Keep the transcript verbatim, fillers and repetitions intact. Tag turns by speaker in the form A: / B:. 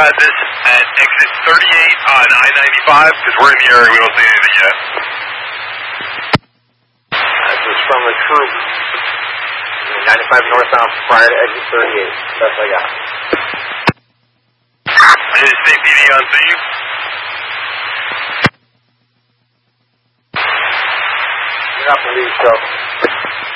A: got this at exit thirty-eight on I ninety-five, because we're in the area, we don't see anything yet.
B: This is from the troop. ninety-five northbound prior to exit thirty-eight. That's what I got.
A: Is State P D on scene?
B: You're not the lead, so.